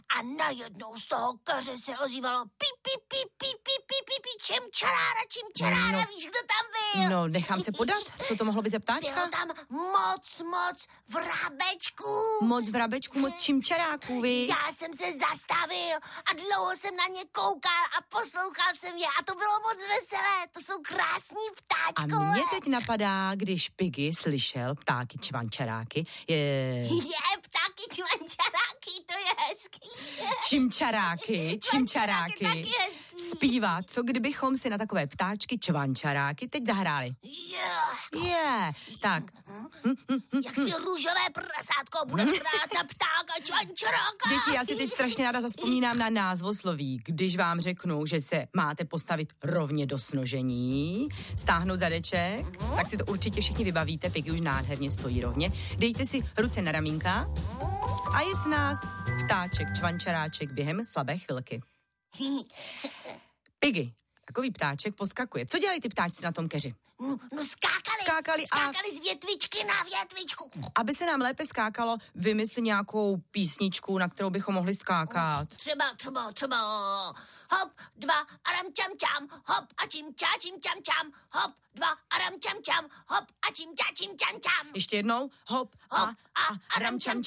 a najednou z toho keře se ozývalo pi, čimčarára, víš, kdo tam byl? No, nechám se podat. Co to mohlo být za ptáčka? Bylo tam moc vrabečků. Moc vrabečků, moc čimčaráků, víš? Já jsem se zastavil a dlouho jsem na ně koukal a poslouchal jsem je a to bylo moc veselé. To jsou krásní ptáčkové. A mě teď napadá, když Piggy slyšel ptáky čvančaráky, Je, ptáky čvančaráky, to je hezký. Čimčaráky. Taky hezký. Zpívá, co kdybychom si na takové ptáčky čvančaráky teď zahráli. Je, tak. Jak si růžové prasátko bude hrát na ptáka čvančaráka. Děti, já si teď strašně ráda zavzpomínám na názvosloví. Když vám řeknu, že se máte postavit rovně do snožení, stáhnout zadeček, tak si to určitě všichni vybavíte. Piggy už nádherně stojí rovně. Dejte si ruce na ramínka a je s nás ptáček čvančaráček během slabé chvilky. Piggy, takový ptáček poskakuje. Co dělají ty ptáčci na tom keři? No skákali z větvičky na větvičku. Aby se nám lépe skákalo, vymysli nějakou písničku, na kterou bychom mohli skákat. Třeba. Hop, 2 a ram čam, hop a čim čam, hop, 2 a ram čam, hop a čim čam. Ještě jednou, hop a ram čam,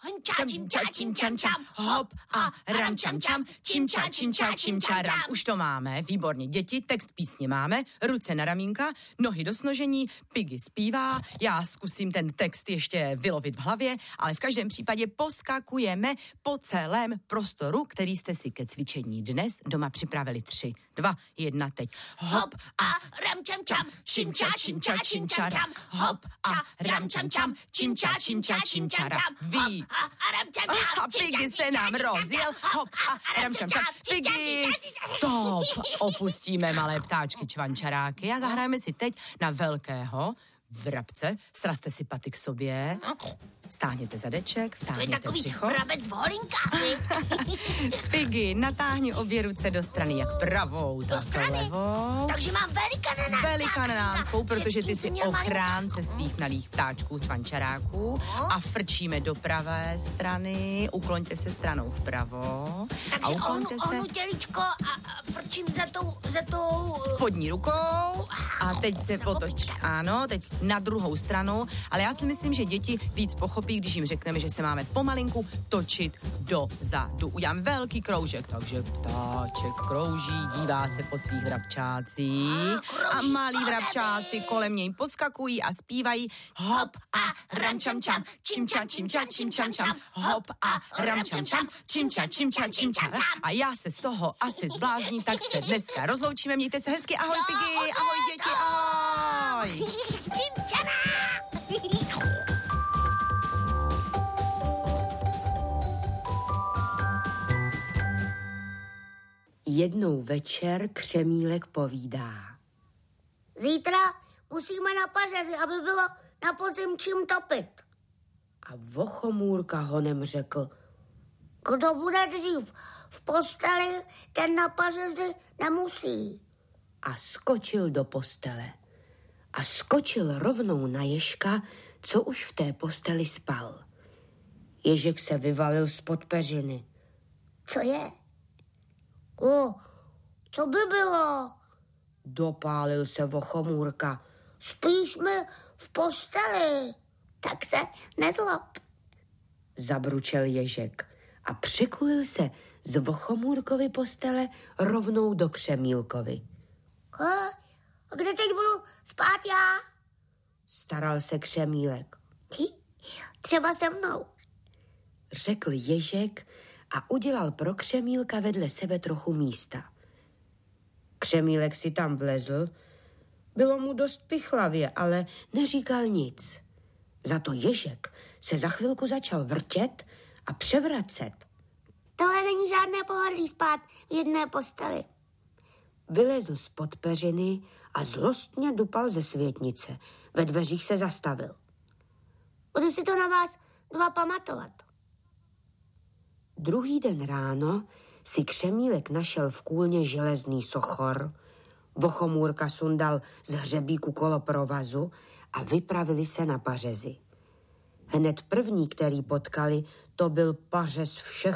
hop a ram čam, čim ram. Už to máme, výborně. Děti, text písně máme, ruce na ramínka, nohy do snožení, Piggy zpívá, já zkusím ten text ještě vylovit v hlavě, ale v každém případě poskakujeme po celém prostoru, který jste si ke cvičení dnes doma připravili. 3, 2, 1, teď. Hop a ram čam, čimčaram. Hop a ram čam, čimčaram. Ví. A Piggy se nám rozjel. Hop a ram čam. Piggy, stop. Opustíme malé ptáčky čvančaráky a zahrajeme si teď na velkého vrabce. Srazte si paty k sobě. Stáhněte zadeček, vtáhněte břicho. To je takový vrabec v holinkách. Piggy, natáhni obě ruce do strany, jak pravou, tak levou. Takže mám Velikananánskou, protože ty jsi ochránce svých malých ptáčků, čvančaráků. A frčíme do pravé strany, ukloňte se stranou vpravo. Takže onu těličko a frčím za tou spodní rukou a teď se potoč. Ano, teď na druhou stranu, ale já si myslím, že děti víc pochopí, když jim řekneme, že se máme pomalinku točit dozadu. Udělám velký kroužek, takže ptáček krouží, dívá se po svých vrabčácích a malí vrabčáci kolem něj poskakují a zpívají hop a ram čam, čimča, hop a ram čam, čimča. A já se z toho asi zblázním, tak se dneska rozloučíme. Mějte se hezky, ahoj Piggy, ahoj děti, ahoj. Čimčana. Jednou večer Křemílek povídá. Zítra musíme na pařezy, aby bylo na podzim čím topit. A Vochomůrka honem řekl. Kdo bude dřív v posteli, ten na pařezy nemusí. A skočil do postele. A skočil rovnou na Ježka, co už v té posteli spal. Ježek se vyvalil spod peřiny. Co je? Co by bylo? Dopálil se Vochomůrka. Spíš mi v posteli. Tak se nezlob. Zabručel Ježek a překulil se z Vochomůrkovy postele rovnou do Křemílkovy. A kde teď budu spát já? Staral se Křemílek. Třeba se mnou. Řekl Ježek a udělal pro Křemílka vedle sebe trochu místa. Křemílek si tam vlezl. Bylo mu dost pichlavě, ale neříkal nic. Za to Ježek se za chvilku začal vrtět a převracet. Tohle není žádné pohodlí spát v jedné posteli. Vylezl spod peřiny a zlostně dupal ze světnice. Ve dveřích se zastavil. Budu si to na vás 2 pamatovat. Druhý den ráno si Křemílek našel v kůlně železný sochor, Vochomůrka sundal z hřebíku kolo provazu a vypravili se na pařezy. Hned první, který potkali, to byl pařez všech